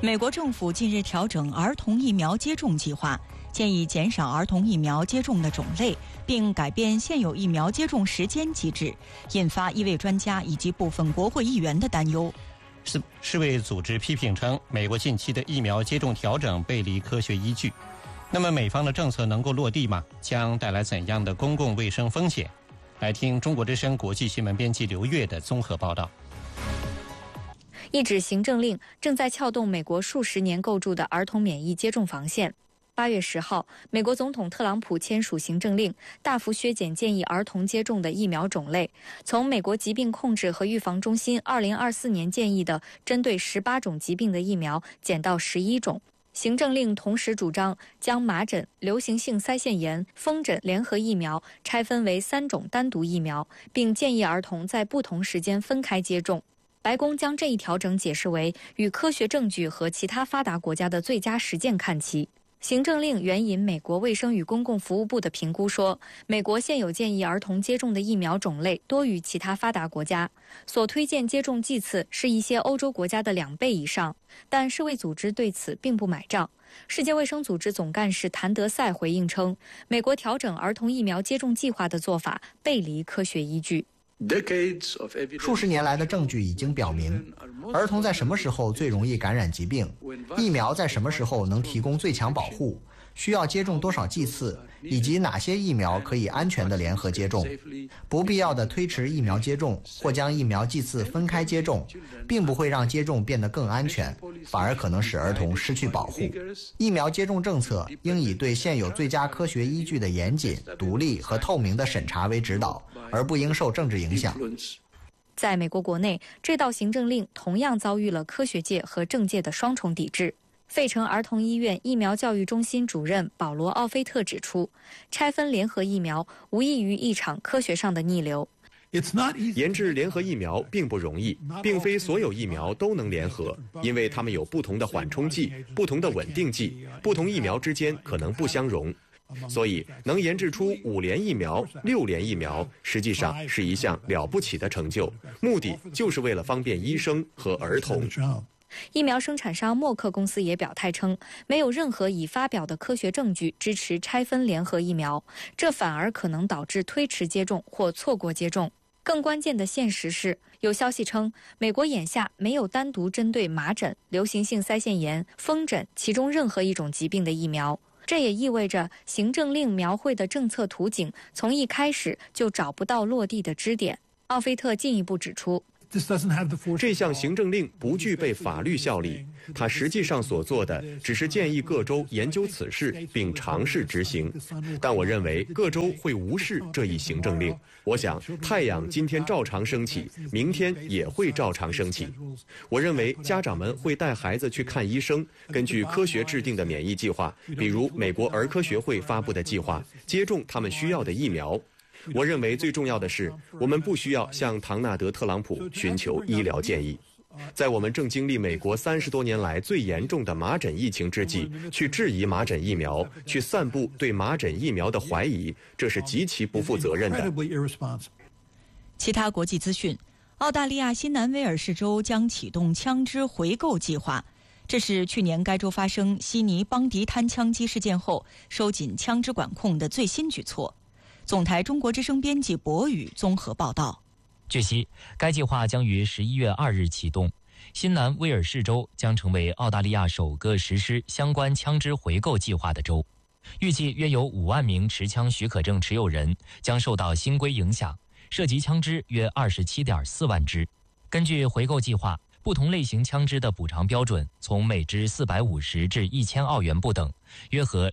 美国政府近日调整儿童疫苗接种计划，建议减少儿童疫苗接种的种类，并改变现有疫苗接种时间机制，引发医卫专家以及部分国会议员的担忧。 世卫组织批评称，美国近期的疫苗接种调整背离科学依据。那么美方的政策能够落地吗？将带来怎样的公共卫生风险？来听中国之声国际新闻编辑刘越的综合报道。 一纸行政令正在撬动美国数十年构筑的儿童免疫接种防线。8月10号，美国总统特朗普签署行政令，大幅削减建议儿童接种的疫苗种类，从美国疾病控制和预防中心2024年建议的针对18种疾病的疫苗减到11种。行政令同时主张将麻疹、流行性腮腺炎、风疹联合疫苗拆分为3种单独疫苗，并建议儿童在不同时间分开接种。白宫将这一调整解释为与科学证据和其他发达国家的最佳实践看齐。行政令援引美国卫生与公共服务部的评估说，美国现有建议儿童接种的疫苗种类多于其他发达国家，所推荐接种剂次是一些欧洲国家的2倍以上，但世卫组织对此并不买账。世界卫生组织总干事谭德赛回应称，美国调整儿童疫苗接种计划的做法背离科学依据。 数十年来的证据已经表明，儿童在什么时候最容易感染疾病，疫苗在什么时候能提供最强保护，需要接种多少剂次，以及哪些疫苗可以安全的联合接种。不必要的推迟疫苗接种或将疫苗剂次分开接种，并不会让接种变得更安全，反而可能使儿童失去保护。疫苗接种政策应以对现有最佳科学依据的严谨、独立和透明的审查为指导，而不应受政治影响。 在美国国内，这道行政令同样遭遇了科学界和政界的双重抵制。费城儿童医院疫苗教育中心主任保罗·奥菲特指出，拆分联合疫苗无异于一场科学上的逆流。 研制联合疫苗并不容易，并非所有疫苗都能联合，因为它们有不同的缓冲剂、不同的稳定剂，不同疫苗之间可能不相容。所以能研制出5联疫苗、6联疫苗，实际上是一项了不起的成就，目的就是为了方便医生和儿童。 疫苗生产商默克公司也表态称，没有任何已发表的科学证据支持拆分联合疫苗，这反而可能导致推迟接种或错过接种。更关键的现实是，有消息称，美国眼下没有单独针对麻疹、流行性腮腺炎、风疹其中任何一种疾病的疫苗。这也意味着行政令描绘的政策图景从一开始就找不到落地的支点。奥菲特进一步指出， 这项行政令不具备法律效力，它实际上所做的只是建议各州研究此事并尝试执行。但我认为各州会无视这一行政令。我想，太阳今天照常升起，明天也会照常升起。我认为家长们会带孩子去看医生，根据科学制定的免疫计划，比如美国儿科学会发布的计划，接种他们需要的疫苗。我认为最重要的是，我们不需要向唐纳德·特朗普寻求医疗建议。在我们正经历美国30多年来最严重的麻疹疫情之际，去质疑麻疹疫苗，去散布对麻疹疫苗的怀疑，这是极其不负责任的。 其他国际资讯，澳大利亚新南威尔士州将启动枪支回购计划，这是去年该州发生悉尼邦迪滩枪击事件后收紧枪支管控的最新举措。总台中国之声编辑博宇综合报道。 据悉，该计划将于11月2日启动。新南威尔士州将成为澳大利亚首个实施相关枪支回购计划的州。预计约有5万名持枪许可证持有人将受到新规影响，涉及枪支约27.4万支。根据回购计划，不同类型枪支的补偿标准从每支450至1000澳元不等，约合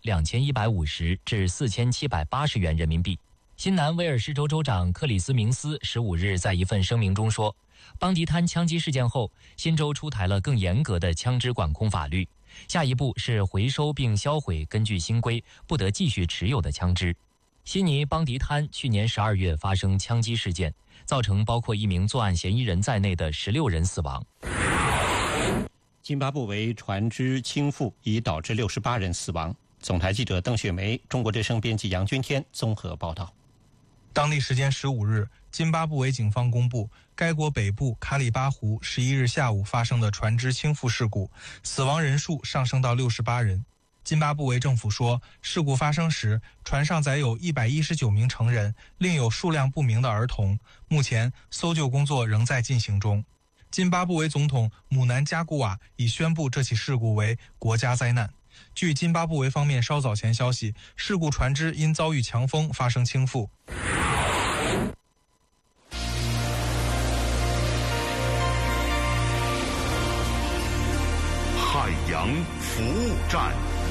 2150至4780元人民币。新南威尔士州州长克里斯明斯15日在一份声明中说，邦迪滩枪击事件后，新州出台了更严格的枪支管控法律，下一步是回收并销毁根据新规不得继续持有的枪支。悉尼邦迪滩去年12月发生枪击事件，造成包括一名作案嫌疑人在内的16人死亡。 津巴布韦船只倾覆已导致68人死亡。总台记者邓雪梅，中国之声编辑杨军天综合报道。 当地时间15日， 津巴布韦警方公布，该国北部卡里巴湖11日下午发生的船只倾覆事故，死亡人数上升到68人。津巴布韦政府说，事故发生时，船上载有119名成人，另有数量不明的儿童。目前，搜救工作仍在进行中。津巴布韦总统姆南加古瓦已宣布这起事故为国家灾难。据津巴布韦方面稍早前消息，事故船只因遭遇强风发生倾覆。 海洋服务站，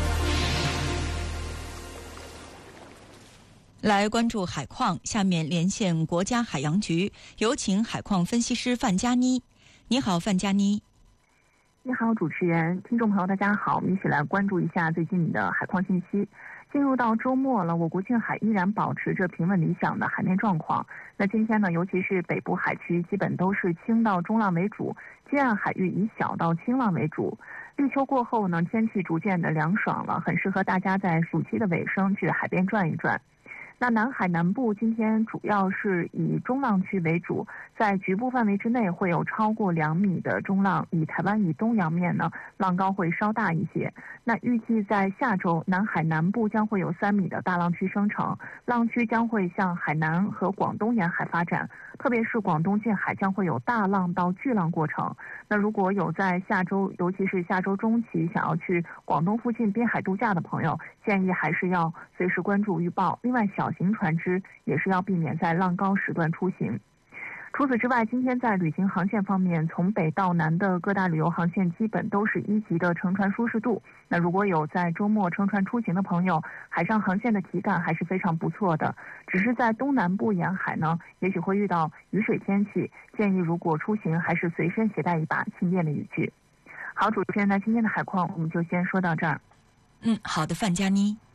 来关注海况。下面连线国家海洋局，有请海况分析师范佳妮。你好，范佳妮。 你好，主持人，听众朋友，大家好，我们一起来关注一下最近的海况信息。进入到周末了，我国近海依然保持着平稳理想的海面状况。那今天呢，尤其是北部海区，基本都是轻到中浪为主，近岸海域以小到轻浪为主。立秋过后呢，天气逐渐的凉爽了，很适合大家在暑期的尾声去海边转一转。那南海南部今天主要是以中浪区为主，在局部范围之内会有超过2米的中浪，以台湾以东洋面呢，浪高会稍大一些。那预计在下周，南海南部将会有3米的大浪区生成，浪区将会向海南和广东沿海发展，特别是广东近海将会有大浪到巨浪过程。那如果有在下周，尤其是下周中期想要去广东附近滨海度假的朋友，建议还是要随时关注预报。另外，小型船只也是要避免在浪高时段出行。除此之外，今天在旅行航线方面，从北到南的各大旅游航线基本都是1级的乘船舒适度。那如果有在周末乘船出行的朋友，海上航线的体感还是非常不错的。只是在东南部沿海呢，也许会遇到雨水天气，建议如果出行还是随身携带一把轻便的雨具。好，主持人，那今天的海况我们就先说到这儿。 好的，范佳妮。